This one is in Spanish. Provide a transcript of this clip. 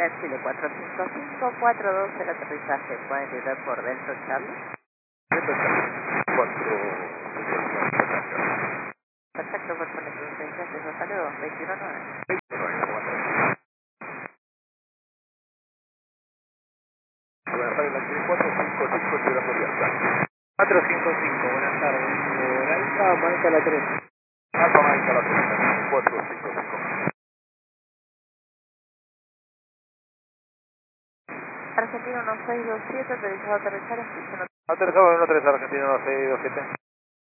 Chile 455-42 el aterrizaje. ¿Pueden tirar por dentro, Charlie? Dentro Charlie. 4. Perfecto, por poner presencia, hasta luego, 21-9. 21-9. Buenas tardes, la Chile 455, llegando abierta. 455, buenas tardes. Alfa, marca la 3. Alfa Mike a la 3, 455. Argentina 1627, autorizado a aterrizar en pista. Aterrizado en 13, Argentina 1627.